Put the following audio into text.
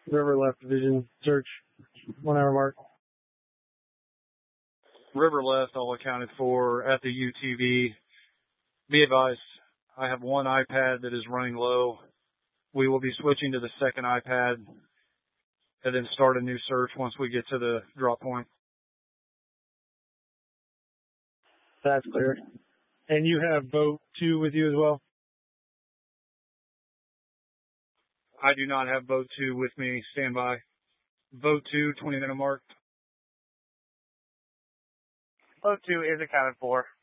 River left division search, 1 hour mark. River left, all accounted for at the UTV. Be advised, I have one iPad that is running low. We will be switching to the second iPad and then start a new search once we get to the drop point. That's clear. And you have boat 2 with you as well? I do not have boat 2 with me. Stand by. Boat 2, 20-minute mark. Boat 2 is accounted for.